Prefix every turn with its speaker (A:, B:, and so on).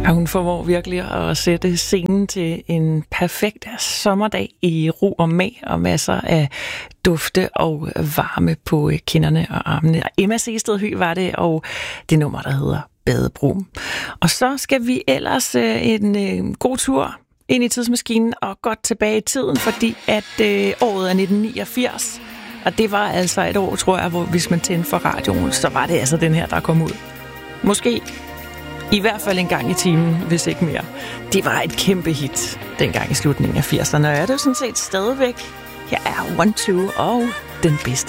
A: Og hun formår virkelig at sætte scenen til en perfekt sommerdag i ro og mag og masser af dufte og varme på kinderne og armene. Emma Seested Høgh var det, og det nummer, der hedder Badebro. Og så skal vi ellers en god tur ind i tidsmaskinen og godt tilbage i tiden, fordi at året er 1989, og det var altså et år, tror jeg, hvor hvis man tændte for radioen, så var det altså den her, der kom ud. Måske i hvert fald en gang i timen, hvis ikke mere. Det var et kæmpe hit dengang i slutningen af 80'erne, og er det sådan set stadigvæk. Her er One Two og den bedste